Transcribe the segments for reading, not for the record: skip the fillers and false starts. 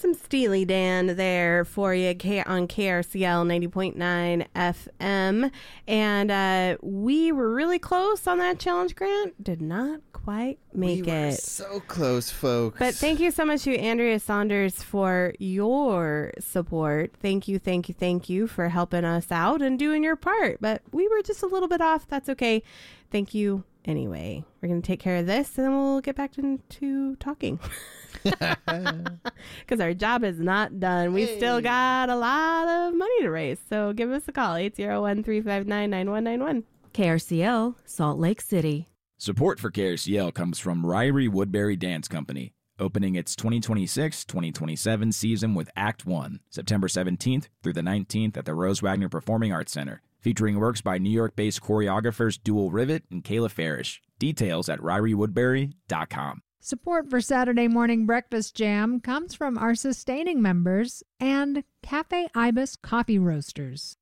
some Steely Dan there for you on KRCL 90.9 FM. And we were really close on that challenge, Grant. Did not quite make We were it. so close, folks. But thank you so much to Andrea Saunders for your support. Thank you for helping us out and doing your part. But we were just a little bit off. That's okay. Thank you anyway. We're going to take care of this and then we'll get back to talking. Because our job is not done. We still got a lot of money to raise. So give us a call, 801-359-9191. KRCL, Salt Lake City. Support for KRCL comes from Ryrie Woodbury Dance Company, opening its 2026-2027 season with Act 1, September 17th through the 19th at the Rose Wagner Performing Arts Center, featuring works by New York-based choreographers Dual Rivet and Kayla Farish. Details at RyrieWoodbury.com. Support for Saturday Morning Breakfast Jam comes from our sustaining members and Cafe Ibis Coffee Roasters.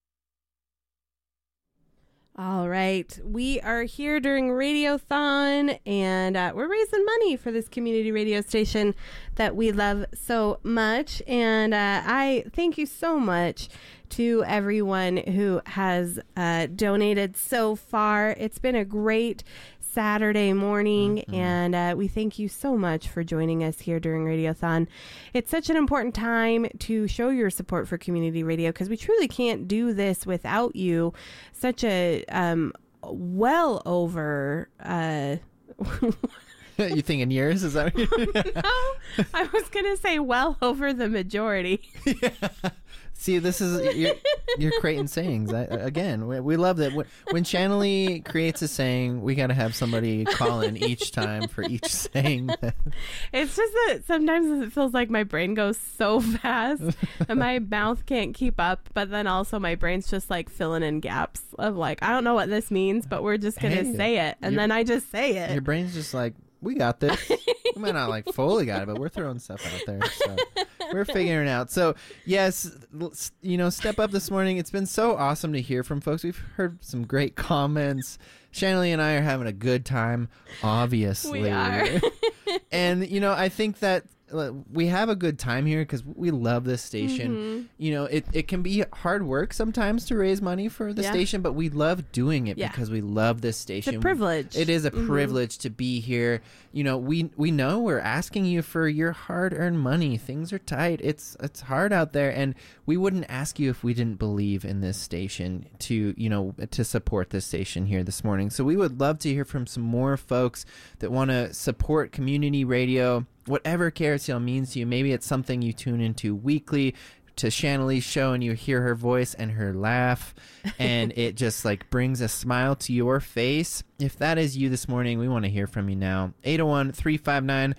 All right. We are here during Radiothon, and we're raising money for this community radio station that we love so much. And I thank you so much to everyone who has donated so far. It's been a great Saturday morning, and we thank you so much for joining us here during Radiothon. It's such an important time to show your support for community radio because we truly can't do this without you. Such a well over You thinking years? Is that what no, I was gonna say well over the majority. Yeah. See, this is you're creating sayings. Again, we love that. When Channelie creates a saying, we got to have somebody call in each time for each saying. It's just that sometimes it feels like my brain goes so fast and my mouth can't keep up. But then also my brain's just like filling in gaps of like, I don't know what this means, but we're just going to say it. And then I just say it. Your brain's just like, we got this. We might not like fully got it, but we're throwing stuff out there. So we're figuring it out. So yes, step up this morning. It's been so awesome to hear from folks. We've heard some great comments. Channelie and I are having a good time, obviously. We are. And, I think that we have a good time here because we love this station. It can be hard work sometimes to raise money for the station, but we love doing it because we love this station. It's a privilege. It is a privilege to be here. We know we're asking you for your hard-earned money. Things are tight. It's hard out there, and we wouldn't ask you if we didn't believe in this station to support this station here this morning. So we would love to hear from some more folks that want to support community radio. Whatever KRCL means to you, maybe it's something you tune into weekly to Channelie's show and you hear her voice and her laugh and it just brings a smile to your face. If that is you this morning, we want to hear from you now. 801-359-9191,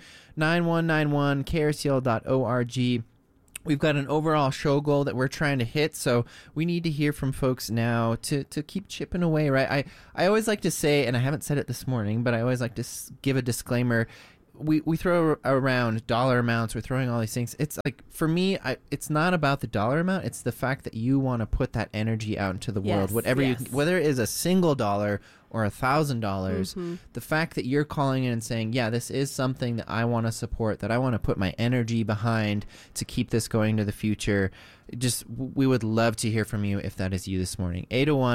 krcl.org. We've got an overall show goal that we're trying to hit, so we need to hear from folks now to keep chipping away, right? I always like to say, and I haven't said it this morning, but I always like to give a disclaimer. We throw around dollar amounts. We're throwing all these things. It's like, for me, it's not about the dollar amount. It's the fact that you want to put that energy out into the world. Whether it is a single dollar or $1,000, the fact that you're calling in and saying, yeah, this is something that I want to support, that I want to put my energy behind to keep this going to the future. We would love to hear from you if that is you this morning.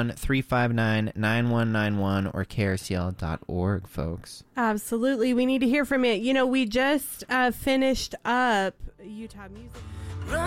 801-359-9191 or krcl.org, folks. Absolutely. We need to hear from you. We just finished up Utah Music.